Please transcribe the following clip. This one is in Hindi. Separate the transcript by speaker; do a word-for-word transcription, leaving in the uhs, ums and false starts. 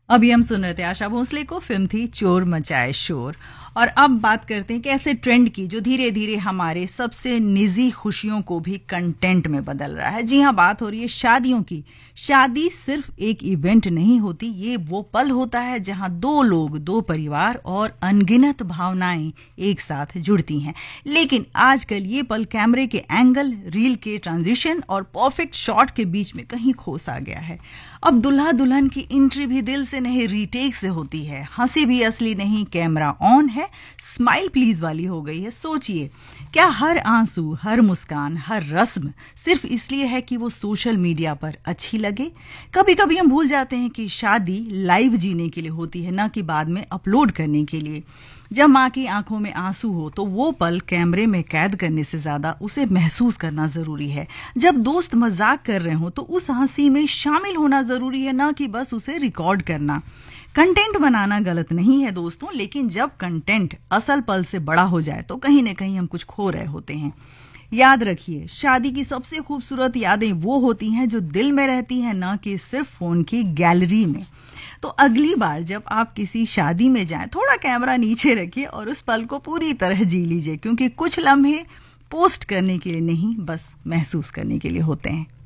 Speaker 1: अभी हम सुन रहे थे आशा भोसले को, फिल्म थी चोर मचाए शोर। और अब बात करते हैं कि ऐसे ट्रेंड की जो धीरे धीरे हमारे सबसे निजी खुशियों को भी कंटेंट में बदल रहा है। जी हाँ, बात हो रही है शादियों की। शादी सिर्फ एक इवेंट नहीं होती, ये वो पल होता है जहां दो लोग, दो परिवार और अनगिनत भावनाएं एक साथ जुड़ती हैं। लेकिन आजकल ये पल कैमरे के एंगल, रील के ट्रांजिशन और परफेक्ट शॉट के बीच में कहीं खो सा गया है। अब दुल्हा दुल्हन की एंट्री भी दिल से नहीं, रीटेक से होती है। हंसी भी असली नहीं, कैमरा ऑन है, स्माइल प्लीज वाली हो गई है। सोचिए, क्या हर आंसू, हर मुस्कान, हर रस्म सिर्फ इसलिए है कि वो सोशल मीडिया पर अच्छी लगे? कभी कभी हम भूल जाते हैं कि शादी लाइव जीने के लिए होती है, ना कि बाद में अपलोड करने के लिए। जब माँ की आंखों में आंसू हो तो वो पल कैमरे में कैद करने से ज्यादा उसे महसूस करना जरूरी है। जब दोस्त मजाक कर रहे हो तो उस हंसी में शामिल होना जरूरी है, ना कि बस उसे रिकॉर्ड करना। कंटेंट बनाना गलत नहीं है दोस्तों, लेकिन जब कंटेंट असल पल से बड़ा हो जाए तो कहीं ना कहीं हम कुछ खो रहे होते हैं। याद रखिए, शादी की सबसे खूबसूरत यादें वो होती हैं जो दिल में रहती हैं, ना कि सिर्फ फोन की गैलरी में। तो अगली बार जब आप किसी शादी में जाएं, थोड़ा कैमरा नीचे रखिए और उस पल को पूरी तरह जी लीजिए, क्योंकि कुछ लम्हे पोस्ट करने के लिए नहीं, बस महसूस करने के लिए होते हैं।